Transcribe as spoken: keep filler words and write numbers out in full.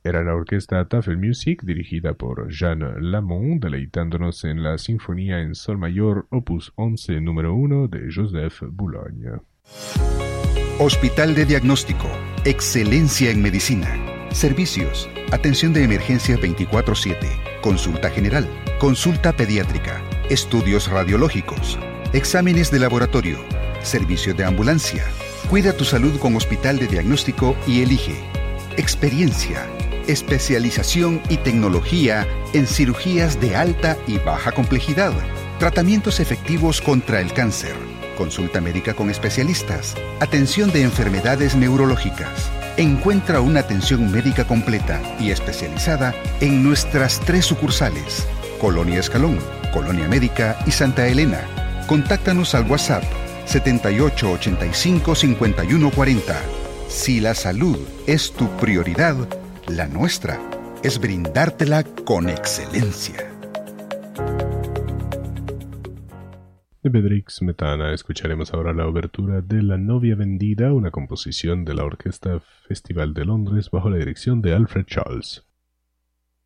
Era la orquesta Tafelmusik dirigida por Jean Lamont, deleitándonos en la Sinfonía en Sol Mayor opus once número uno de Joseph Boulogne. Hospital de Diagnóstico. Excelencia en medicina. Servicios. Atención de emergencia veinticuatro siete. Consulta general. Consulta pediátrica. Estudios radiológicos. Exámenes de laboratorio. Servicio de ambulancia. Cuida tu salud con Hospital de Diagnóstico y elige. Experiencia. Especialización y tecnología en cirugías de alta y baja complejidad. Tratamientos efectivos contra el cáncer. Consulta médica con especialistas. Atención de enfermedades neurológicas. Encuentra una atención médica completa y especializada en nuestras tres sucursales: Colonia Escalón, Colonia Médica y Santa Elena. Contáctanos al WhatsApp setenta y ocho ochenta y cinco cincuenta y uno cuarenta. Si la salud es tu prioridad, la nuestra es brindártela con excelencia. De Bedřich Smetana escucharemos ahora la obertura de La novia vendida, una composición de la Orquesta Festival de Londres bajo la dirección de Alfred Charles.